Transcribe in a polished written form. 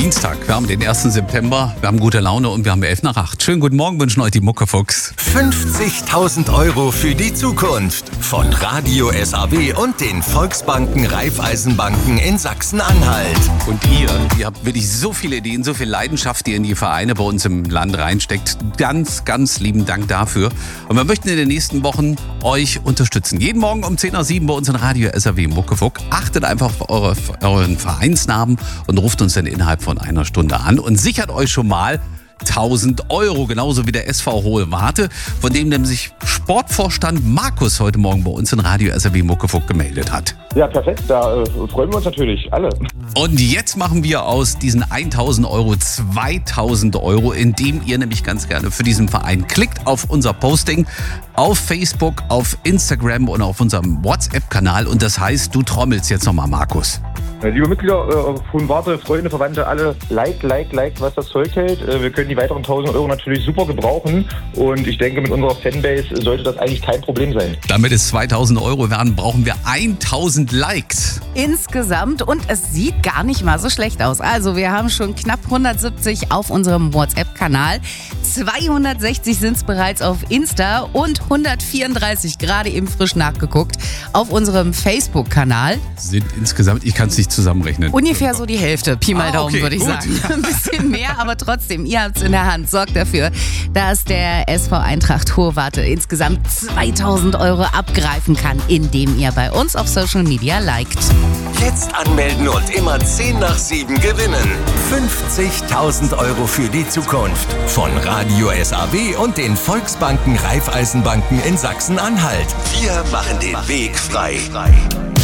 Dienstag. Wir haben den 1. September, wir haben gute Laune und wir haben 7:11. Schönen guten Morgen wünschen euch die Muckefuchs. 50.000 € für die Zukunft von Radio SAW und den Volksbanken Raiffeisenbanken in Sachsen-Anhalt. Und ihr habt wirklich so viele Ideen, so viel Leidenschaft, die ihr in die Vereine bei uns im Land reinsteckt. Ganz, ganz lieben Dank dafür. Und wir möchten in den nächsten Wochen euch unterstützen. Jeden Morgen um 10:07 bei uns in Radio SAW Muckefuck. Achtet einfach auf euren Vereinsnamen und ruft uns dann innerhalb von einer Stunde an und sichert euch schon mal 1.000 €, genauso wie der SV Hohe Warte, von dem sich Sportvorstand Markus heute Morgen bei uns in Radio SAW Muckefuck gemeldet hat. Ja, perfekt, da freuen wir uns natürlich alle. Und jetzt machen wir aus diesen 1.000 € 2.000 €, indem ihr nämlich ganz gerne für diesen Verein klickt auf unser Posting auf Facebook, auf Instagram und auf unserem WhatsApp-Kanal. Und das heißt, du trommelst jetzt nochmal, Markus. Liebe Mitglieder von Warte, Freunde, Verwandte, alle like, was das Zeug hält. Wir können die weiteren 1.000 € natürlich super gebrauchen und ich denke, mit unserer Fanbase sollte das eigentlich kein Problem sein. Damit es 2.000 € werden, brauchen wir 1.000 Likes. Insgesamt und es sieht gar nicht mal so schlecht aus. Also wir haben schon knapp 170 auf unserem WhatsApp-Kanal, 260 sind es bereits auf Insta und 134, gerade eben frisch nachgeguckt, auf unserem Facebook-Kanal. Sind insgesamt, ich kann es nicht zusammenrechnen. Ungefähr so die Hälfte, Pi mal Daumen, okay, würde ich gut. sagen. Ein bisschen mehr, aber trotzdem, ihr habt es in der Hand. Sorgt dafür, dass der SV Eintracht Hohe Warte insgesamt 2.000 € abgreifen kann, indem ihr bei uns auf Social Media liked. Jetzt anmelden und immer 7:10 gewinnen. 50.000 € für die Zukunft von Radio SAW und den Volksbanken Raiffeisenbanken in Sachsen-Anhalt. Wir machen den Weg frei.